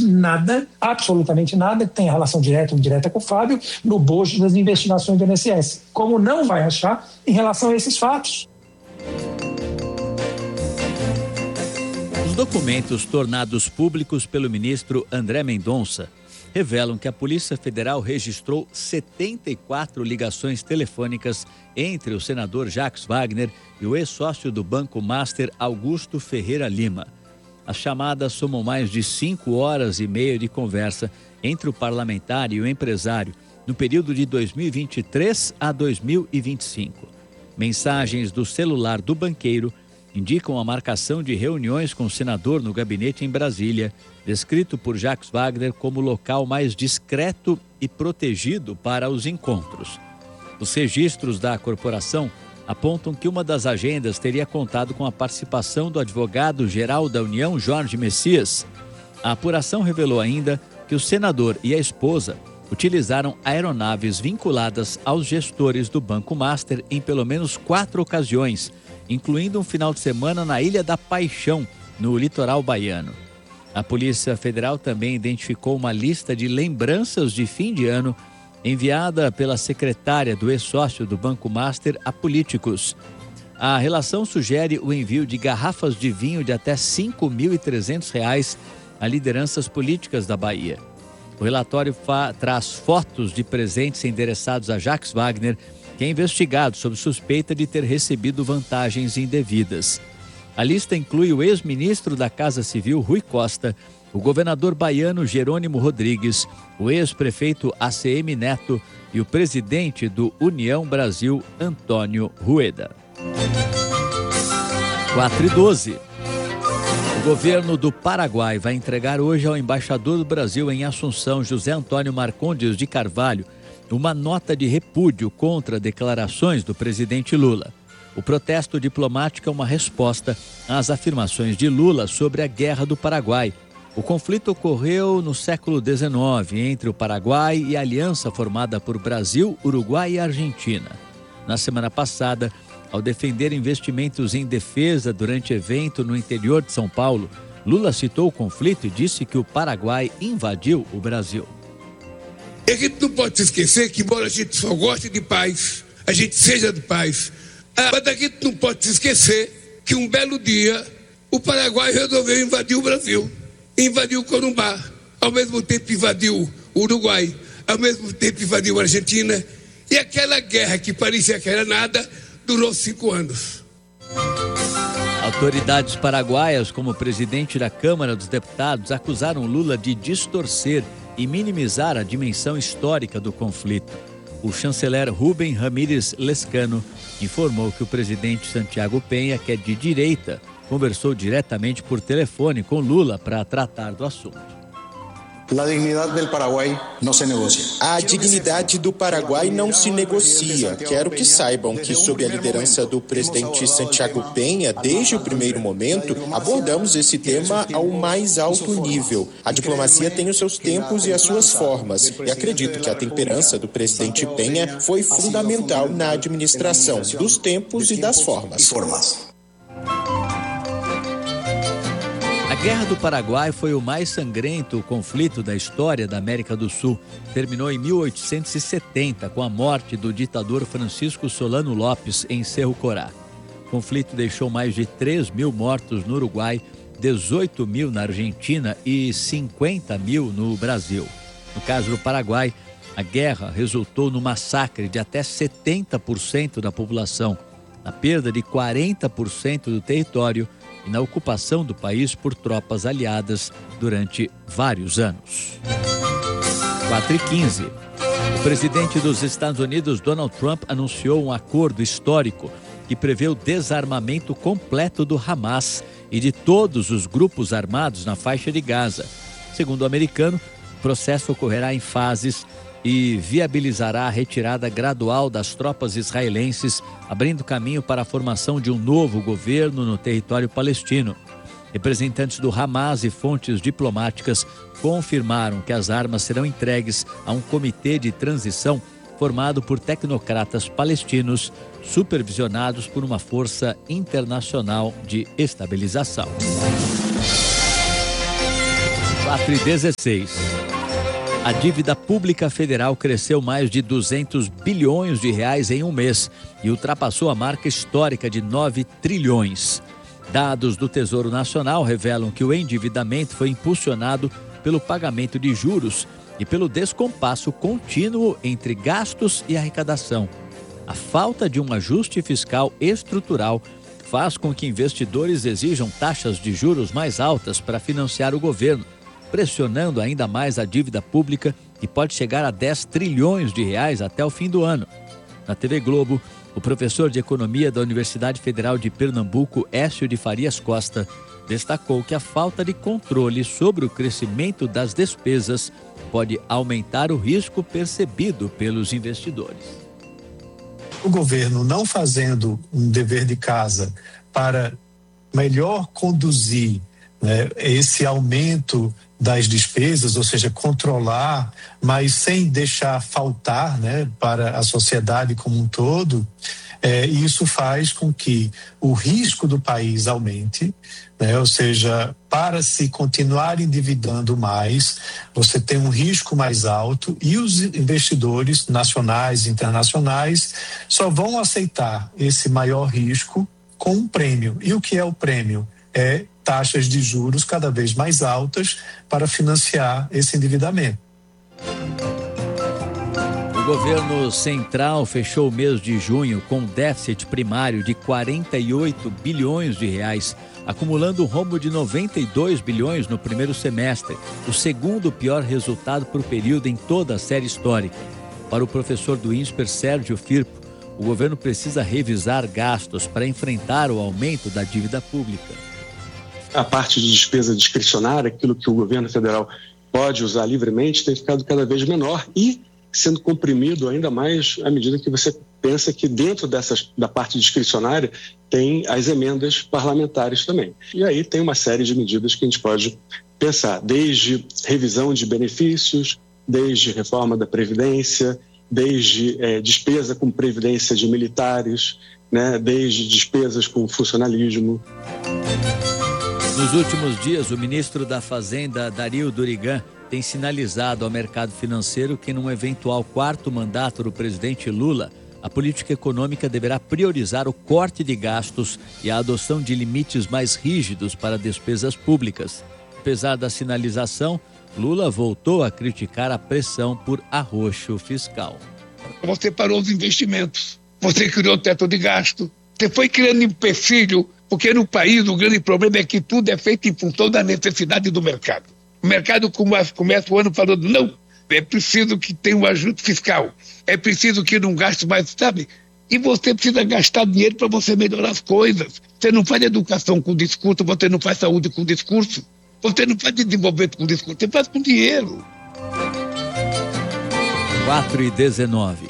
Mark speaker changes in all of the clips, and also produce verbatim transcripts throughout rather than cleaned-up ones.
Speaker 1: nada, absolutamente nada, que tenha relação direta ou indireta com o Fábio no bojo das investigações do I N S S, como não vai achar em relação a esses fatos.
Speaker 2: Os documentos tornados públicos pelo ministro André Mendonça revelam que a Polícia Federal registrou setenta e quatro ligações telefônicas entre o senador Jacques Wagner e o ex-sócio do Banco Master, Augusto Ferreira Lima. As chamadas somam mais de cinco horas e meia de conversa entre o parlamentar e o empresário no período de dois mil e vinte e três a dois mil e vinte e cinco. Mensagens do celular do banqueiro indicam a marcação de reuniões com o senador no gabinete em Brasília, descrito por Jacques Wagner como o local mais discreto e protegido para os encontros. Os registros da corporação apontam que uma das agendas teria contado com a participação do advogado-geral da União, Jorge Messias. A apuração revelou ainda que o senador e a esposa utilizaram aeronaves vinculadas aos gestores do Banco Master em pelo menos quatro ocasiões, incluindo um final de semana na Ilha da Paixão, no litoral baiano. A Polícia Federal também identificou uma lista de lembranças de fim de ano enviada pela secretária do ex-sócio do Banco Master a políticos. A relação sugere o envio de garrafas de vinho de até cinco mil e trezentos reais a lideranças políticas da Bahia. O relatório fa- traz fotos de presentes endereçados a Jacques Wagner, que é investigado sob suspeita de ter recebido vantagens indevidas. A lista inclui o ex-ministro da Casa Civil, Rui Costa, o governador baiano Jerônimo Rodrigues, o ex-prefeito A C M Neto e o presidente do União Brasil, Antônio Rueda. quatro e doze. O governo do Paraguai vai entregar hoje ao embaixador do Brasil em Assunção, José Antônio Marcondes de Carvalho, uma nota de repúdio contra declarações do presidente Lula. O protesto diplomático é uma resposta às afirmações de Lula sobre a Guerra do Paraguai. O conflito ocorreu no século dezenove entre o Paraguai e a aliança formada por Brasil, Uruguai e Argentina. Na semana passada, ao defender investimentos em defesa durante evento no interior de São Paulo, Lula citou o conflito e disse que o Paraguai invadiu o Brasil.
Speaker 3: A gente não pode se esquecer que, embora a gente só goste de paz, a gente seja de paz, mas a gente não pode se esquecer que um belo dia o Paraguai resolveu invadir o Brasil, invadiu o Corumbá, ao mesmo tempo invadiu o Uruguai, ao mesmo tempo invadiu a Argentina, e aquela guerra que parecia que era nada, durou cinco anos.
Speaker 2: Autoridades paraguaias, como o presidente da Câmara dos Deputados, acusaram Lula de distorcer e minimizar a dimensão histórica do conflito. O chanceler Rubem Ramírez Lescano informou que o presidente Santiago Penha, que é de direita, conversou diretamente por telefone com Lula para tratar do assunto.
Speaker 4: A dignidade do Paraguai não se negocia. Quero que saibam que, sob a liderança do presidente Santiago Penha, desde o primeiro momento, abordamos esse tema ao mais alto nível. A diplomacia tem os seus tempos e as suas formas, e acredito que a temperança do presidente Penha foi fundamental na administração dos tempos e das formas.
Speaker 2: A Guerra do Paraguai foi o mais sangrento conflito da história da América do Sul. Terminou em mil oitocentos e setenta, com a morte do ditador Francisco Solano Lopes em Cerro Corá. O conflito deixou mais de três mil mortos no Uruguai, dezoito mil na Argentina e cinquenta mil no Brasil. No caso do Paraguai, a guerra resultou no massacre de até setenta por cento da população, na perda de quarenta por cento do território e na ocupação do país por tropas aliadas durante vários anos. quatro e quinze. O presidente dos Estados Unidos, Donald Trump, anunciou um acordo histórico que prevê o desarmamento completo do Hamas e de todos os grupos armados na faixa de Gaza. Segundo o americano, o processo ocorrerá em fases e viabilizará a retirada gradual das tropas israelenses, abrindo caminho para a formação de um novo governo no território palestino. Representantes do Hamas e fontes diplomáticas confirmaram que as armas serão entregues a um comitê de transição formado por tecnocratas palestinos, supervisionados por uma força internacional de estabilização. quatro e dezesseis. A dívida pública federal cresceu mais de duzentos bilhões de reais em um mês e ultrapassou a marca histórica de nove trilhões. Dados do Tesouro Nacional revelam que o endividamento foi impulsionado pelo pagamento de juros e pelo descompasso contínuo entre gastos e arrecadação. A falta de um ajuste fiscal estrutural faz com que investidores exijam taxas de juros mais altas para financiar o governo, pressionando ainda mais a dívida pública, que pode chegar a dez trilhões de reais até o fim do ano. Na T V Globo, o professor de Economia da Universidade Federal de Pernambuco, Écio de Farias Costa, destacou que a falta de controle sobre o crescimento das despesas pode aumentar o risco percebido pelos investidores.
Speaker 5: O governo não fazendo um dever de casa para melhor conduzir, né, esse aumento das despesas, ou seja, controlar, mas sem deixar faltar, né, para a sociedade como um todo, é, isso faz com que o risco do país aumente, né, ou seja, para se continuar endividando mais, você tem um risco mais alto e os investidores nacionais e internacionais só vão aceitar esse maior risco com um prêmio. E o que é o prêmio? É taxas de juros cada vez mais altas para financiar esse endividamento.
Speaker 2: O governo central fechou o mês de junho com um déficit primário de quarenta e oito bilhões de reais, acumulando um rombo de noventa e dois bilhões no primeiro semestre, o segundo pior resultado por período em toda a série histórica. Para o professor do INSPER, Sérgio Firpo, o governo precisa revisar gastos para enfrentar o aumento da dívida pública.
Speaker 6: A parte de despesa discricionária, aquilo que o governo federal pode usar livremente, tem ficado cada vez menor e sendo comprimido ainda mais à medida que você pensa que dentro dessas, da parte discricionária tem as emendas parlamentares também. E aí tem uma série de medidas que a gente pode pensar, desde revisão de benefícios, desde reforma da Previdência, desde é, despesa com previdência de militares, né, desde despesas com funcionalismo.
Speaker 2: Nos últimos dias, o ministro da Fazenda, Dario Durigan, tem sinalizado ao mercado financeiro que num eventual quarto mandato do presidente Lula, a política econômica deverá priorizar o corte de gastos e a adoção de limites mais rígidos para despesas públicas. Apesar da sinalização, Lula voltou a criticar a pressão por arroxo fiscal.
Speaker 3: Você parou os investimentos, você criou teto de gasto, você foi criando empecilho, porque no país o grande problema é que tudo é feito em função da necessidade do mercado. O mercado começa o ano falando, não, é preciso que tenha um ajuste fiscal, é preciso que não gaste mais, sabe? E você precisa gastar dinheiro para você melhorar as coisas. Você não faz educação com discurso, você não faz saúde com discurso, você não faz desenvolvimento com discurso, você faz com dinheiro.
Speaker 2: quatro e dezenove.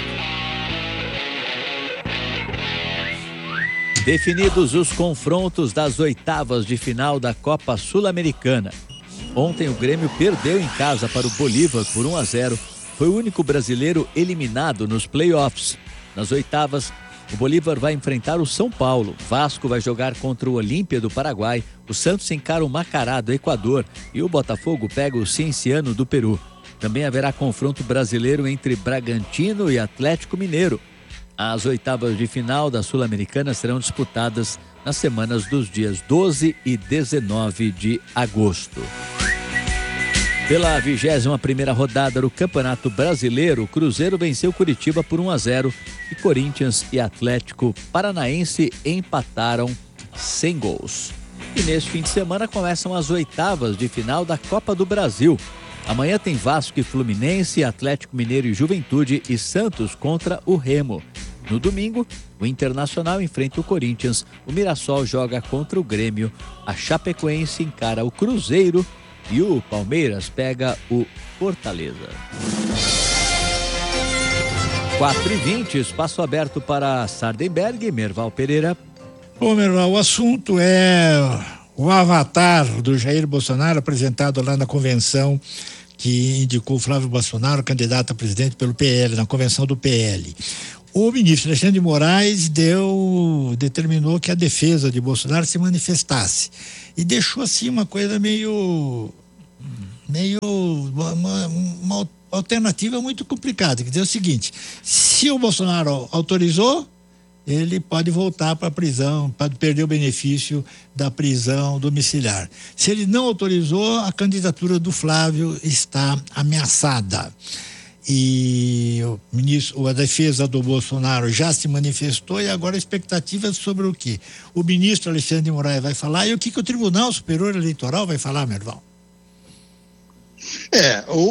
Speaker 2: Definidos os confrontos das oitavas de final da Copa Sul-Americana. Ontem o Grêmio perdeu em casa para o Bolívar por um a zero. Foi o único brasileiro eliminado nos playoffs. Nas oitavas, o Bolívar vai enfrentar o São Paulo. Vasco vai jogar contra o Olímpia do Paraguai. O Santos encara o Macará do Equador e o Botafogo pega o Cienciano do Peru. Também haverá confronto brasileiro entre Bragantino e Atlético Mineiro. As oitavas de final da Sul-Americana serão disputadas nas semanas dos dias doze e dezenove de agosto. Pela vigésima primeira rodada do Campeonato Brasileiro, o Cruzeiro venceu Curitiba por um a zero e Corinthians e Atlético Paranaense empataram sem gols. E neste fim de semana começam as oitavas de final da Copa do Brasil. Amanhã tem Vasco e Fluminense, Atlético Mineiro e Juventude e Santos contra o Remo. No domingo, o Internacional enfrenta o Corinthians, o Mirassol joga contra o Grêmio, a Chapecoense encara o Cruzeiro e o Palmeiras pega o Fortaleza. quatro e vinte, espaço aberto para Sardenberg, Merval Pereira.
Speaker 7: Bom, Merval, o assunto é o avatar do Jair Bolsonaro apresentado lá na convenção que indicou Flávio Bolsonaro candidato a presidente pelo P L, na convenção do P L. O ministro Alexandre de Moraes deu, determinou que a defesa de Bolsonaro se manifestasse e deixou assim uma coisa meio Meio uma, uma alternativa muito complicada. Quer dizer o seguinte: se o Bolsonaro autorizou, ele pode voltar para a prisão, pode perder o benefício da prisão domiciliar. Se ele não autorizou, a candidatura do Flávio está ameaçada. E o ministro, a defesa do Bolsonaro já se manifestou, e agora a expectativa é sobre o quê? O ministro Alexandre de Moraes vai falar, e o que, que o Tribunal Superior Eleitoral vai falar, Merval?
Speaker 8: É, o,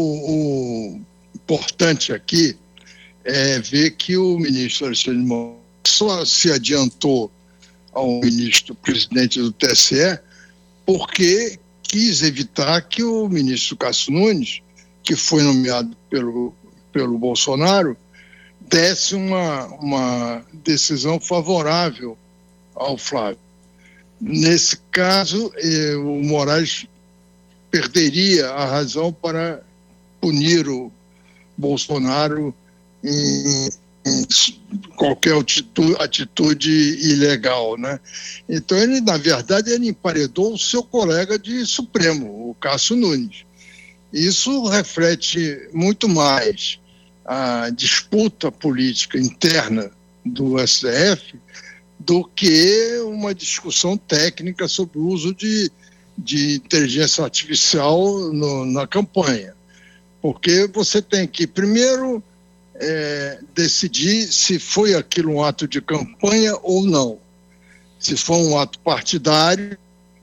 Speaker 8: o importante aqui é ver que o ministro Alexandre de Moraes só se adiantou ao ministro presidente do T S E porque quis evitar que o ministro Cássio Nunes, que foi nomeado pelo, pelo Bolsonaro, desse uma, uma decisão favorável ao Flávio. Nesse caso, eh, o Moraes perderia a razão para punir o Bolsonaro em, em qualquer atitude, atitude ilegal, né? Então, ele, na verdade, ele emparedou o seu colega de Supremo, o Cássio Nunes. Isso reflete muito mais a disputa política interna do S T F do que uma discussão técnica sobre o uso de, de inteligência artificial no, na campanha. Porque você tem que, primeiro, é, decidir se foi aquilo um ato de campanha ou não. Se foi um ato partidário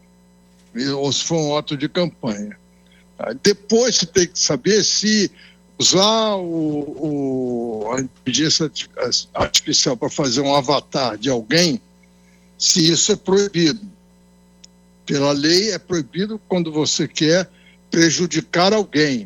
Speaker 8: ou se foi um ato de campanha. Depois você tem que saber se usar o, o, a inteligência artificial para fazer um avatar de alguém, se isso é proibido. Pela lei é proibido quando você quer prejudicar alguém.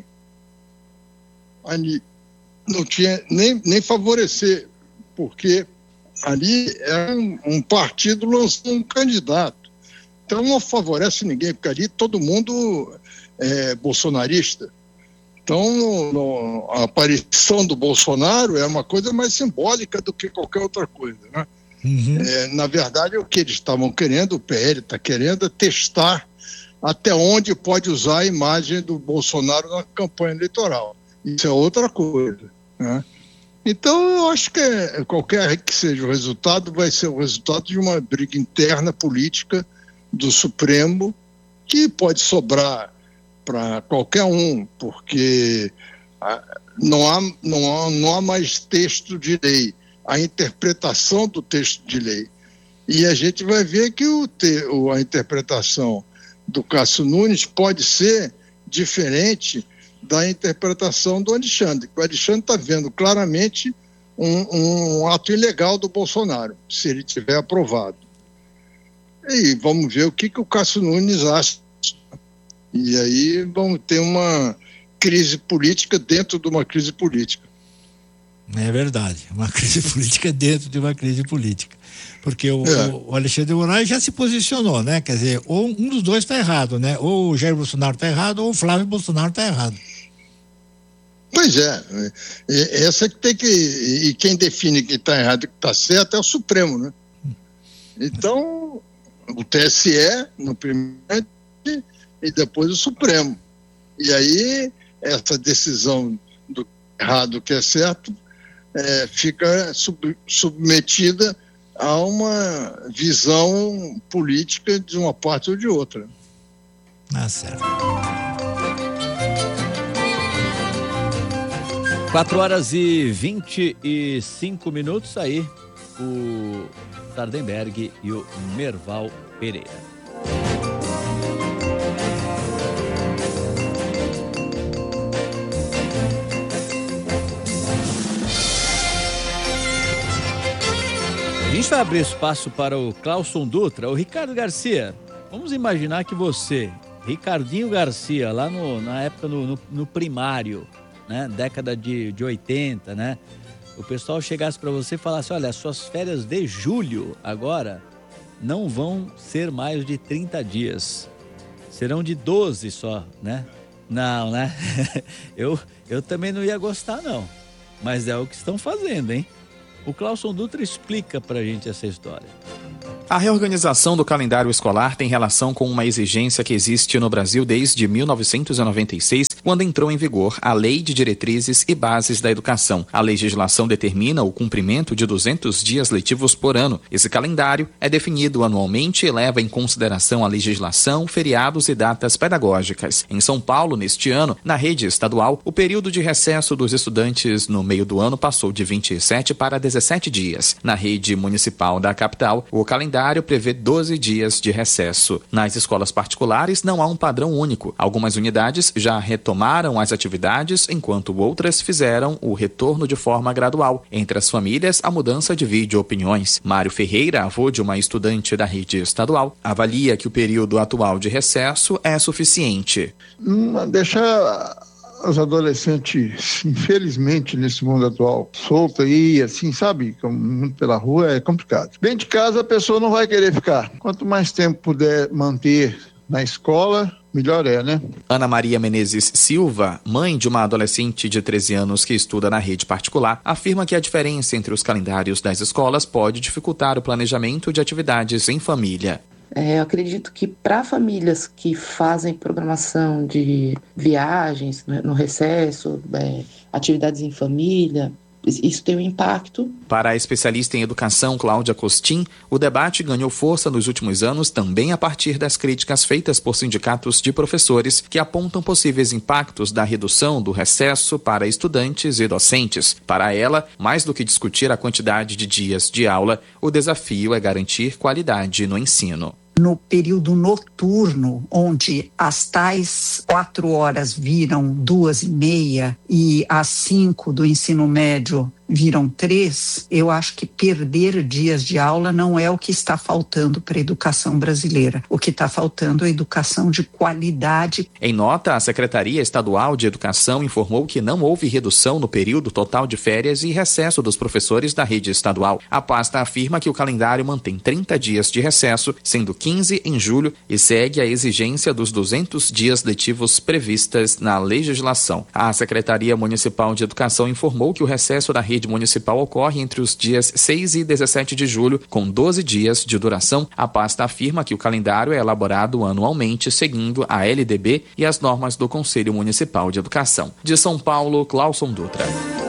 Speaker 8: Ali não tinha nem, nem favorecer, porque ali é um, um partido lançando um candidato. Então não favorece ninguém, porque ali todo mundo é bolsonarista. Então no, no, a aparição do Bolsonaro é uma coisa mais simbólica do que qualquer outra coisa, né? Uhum. É, na verdade, o que eles estavam querendo, o P L está querendo é testar até onde pode usar a imagem do Bolsonaro na campanha eleitoral. Isso é outra coisa, né? Então, eu acho que é, qualquer que seja o resultado, vai ser o resultado de uma briga interna política do Supremo, que pode sobrar para qualquer um, porque ah, não, há, não, há, não há mais texto de lei, a interpretação do texto de lei. E a gente vai ver que o te, a interpretação do Cássio Nunes pode ser diferente da interpretação do Alexandre. O Alexandre está vendo claramente um, um ato ilegal do Bolsonaro, se ele tiver aprovado. E vamos ver o que, que o Cássio Nunes acha. E aí vamos ter uma crise política dentro de uma crise política.
Speaker 7: É verdade, uma crise política dentro de uma crise política. Porque o, é. o Alexandre de Moraes já se posicionou, né? Quer dizer, ou um dos dois está errado, né? Ou o Jair Bolsonaro está errado, ou o Flávio Bolsonaro está errado.
Speaker 8: Pois é, essa que tem que, e quem define quem está errado e que está certo é o Supremo, né? Então, o T S E no primeiro e depois o Supremo. E aí, essa decisão do errado que é certo é, fica sub, submetida a uma visão política de uma parte ou de outra.
Speaker 7: Ah, certo.
Speaker 2: quatro horas e vinte e cinco minutos aí, o Sardenberg e o Merval Pereira. A gente vai abrir espaço para o Clauson Dutra. O Ricardo Garcia, vamos imaginar que você, Ricardinho Garcia, lá no, na época no, no, no primário, né, década de, de oitenta, né, o pessoal chegasse para você e falasse, olha, suas férias de julho agora não vão ser mais de trinta dias, serão de doze só, né? Não, né? eu, eu também não ia gostar, não, mas é o que estão fazendo, hein? O Clauson Dutra explica pra gente essa história.
Speaker 9: A reorganização do calendário escolar tem relação com uma exigência que existe no Brasil desde mil novecentos e noventa e seis, quando entrou em vigor a Lei de Diretrizes e Bases da Educação. A legislação determina o cumprimento de duzentos dias letivos por ano. Esse calendário é definido anualmente e leva em consideração a legislação, feriados e datas pedagógicas. Em São Paulo, neste ano, na rede estadual, o período de recesso dos estudantes no meio do ano passou de vinte e sete para dezessete dias. Na rede municipal da capital, o calendário prevê doze dias de recesso. Nas escolas particulares, não há um padrão único. Algumas unidades já retomaram as atividades, enquanto outras fizeram o retorno de forma gradual. Entre as famílias, a mudança divide opiniões. Mário Ferreira, avô de uma estudante da rede estadual, avalia que o período atual de recesso é suficiente.
Speaker 8: Deixa os adolescentes, infelizmente, nesse mundo atual, solto aí, assim, sabe, muito pela rua, é complicado. Dentro de casa, a pessoa não vai querer ficar. Quanto mais tempo puder manter na escola, melhor é, né?
Speaker 9: Ana Maria Menezes Silva, mãe de uma adolescente de treze anos que estuda na rede particular, afirma que a diferença entre os calendários das escolas pode dificultar o planejamento de atividades em família.
Speaker 10: É, eu acredito que para famílias que fazem programação de viagens no recesso, é, atividades em família, isso tem um impacto.
Speaker 9: Para a especialista em educação Cláudia Costin, o debate ganhou força nos últimos anos também a partir das críticas feitas por sindicatos de professores que apontam possíveis impactos da redução do recesso para estudantes e docentes. Para ela, mais do que discutir a quantidade de dias de aula, o desafio é garantir qualidade no ensino.
Speaker 11: No período noturno, onde as tais quatro horas viram duas e meia e as cinco do ensino médio viram três, eu acho que perder dias de aula não é o que está faltando para a educação brasileira. O que está faltando é educação de qualidade.
Speaker 9: Em nota, a Secretaria Estadual de Educação informou que não houve redução no período total de férias e recesso dos professores da rede estadual. A pasta afirma que o calendário mantém trinta dias de recesso, sendo quinze em julho, e segue a exigência dos duzentos dias letivos previstas na legislação. A Secretaria Municipal de Educação informou que o recesso da rede municipal ocorre entre os dias seis e dezessete de julho, com doze dias de duração. A pasta afirma que o calendário é elaborado anualmente, seguindo a L D B e as normas do Conselho Municipal de Educação. De São Paulo, Clauson Dutra.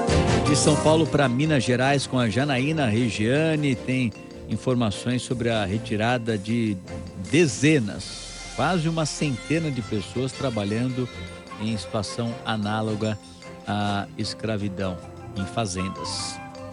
Speaker 2: De São Paulo para Minas Gerais, com a Janaína Regiane, tem informações sobre a retirada de dezenas, quase uma centena de pessoas trabalhando em situação análoga à escravidão em fazendas.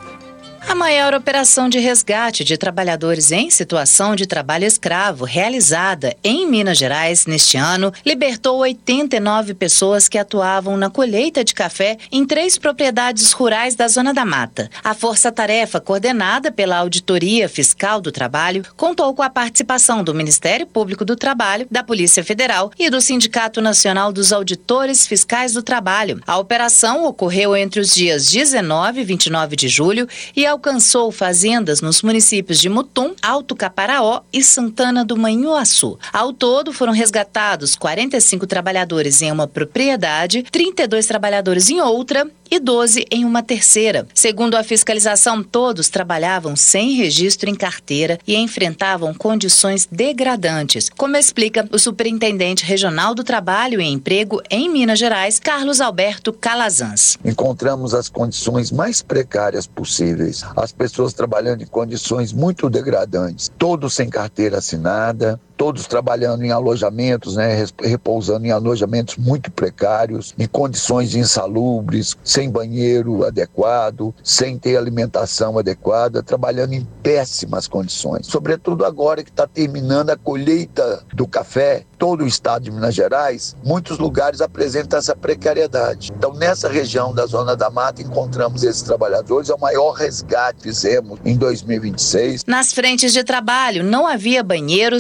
Speaker 12: A maior operação de resgate de trabalhadores em situação de trabalho escravo realizada em Minas Gerais neste ano libertou oitenta e nove pessoas que atuavam na colheita de café em três propriedades rurais da Zona da Mata. A força-tarefa, coordenada pela Auditoria Fiscal do Trabalho, contou com a participação do Ministério Público do Trabalho, da Polícia Federal e do Sindicato Nacional dos Auditores Fiscais do Trabalho. A operação ocorreu entre os dias dezenove e vinte e nove de julho e alcançou fazendas nos municípios de Mutum, Alto Caparaó e Santana do Manhuaçu. Ao todo, foram resgatados quarenta e cinco trabalhadores em uma propriedade, trinta e dois trabalhadores em outra e doze em uma terceira. Segundo a fiscalização, todos trabalhavam sem registro em carteira e enfrentavam condições degradantes, como explica o superintendente regional do Trabalho e Emprego em Minas Gerais, Carlos Alberto Calazans.
Speaker 13: Encontramos as condições mais precárias possíveis, as pessoas trabalhando em condições muito degradantes, todos sem carteira assinada, todos trabalhando em alojamentos, né, repousando em alojamentos muito precários, em condições insalubres, sem banheiro adequado, sem ter alimentação adequada, trabalhando em péssimas condições. Sobretudo agora que está terminando a colheita do café, todo o estado de Minas Gerais, muitos lugares apresentam essa precariedade. Então, nessa região da Zona da Mata, encontramos esses trabalhadores, é o maior resgate que fizemos em dois mil e vinte e seis.
Speaker 12: Nas frentes de trabalho, não havia banheiros, obrigados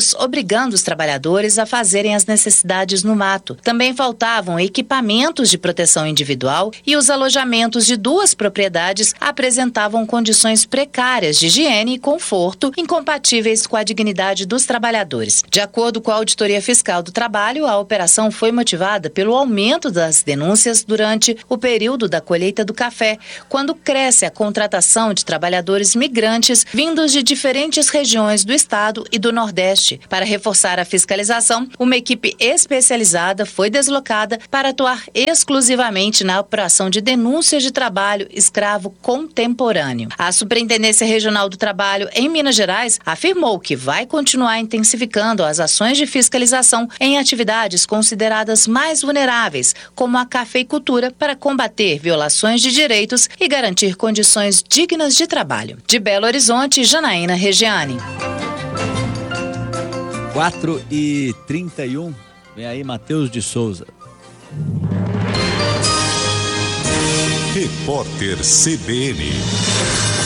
Speaker 12: obrigando os trabalhadores a fazerem as necessidades no mato. Também faltavam equipamentos de proteção individual e os alojamentos de duas propriedades apresentavam condições precárias de higiene e conforto incompatíveis com a dignidade dos trabalhadores. De acordo com a Auditoria Fiscal do Trabalho, a operação foi motivada pelo aumento das denúncias durante o período da colheita do café, quando cresce a contratação de trabalhadores migrantes vindos de diferentes regiões do estado e do Nordeste. Para reforçar a fiscalização, uma equipe especializada foi deslocada para atuar exclusivamente na apuração de denúncias de trabalho escravo contemporâneo. A Superintendência Regional do Trabalho em Minas Gerais afirmou que vai continuar intensificando as ações de fiscalização em atividades consideradas mais vulneráveis, como a cafeicultura, para combater violações de direitos e garantir condições dignas de trabalho. De Belo Horizonte, Janaína Regiane.
Speaker 2: quatro e trinta e um, vem aí Matheus de Souza.
Speaker 14: Repórter C B N.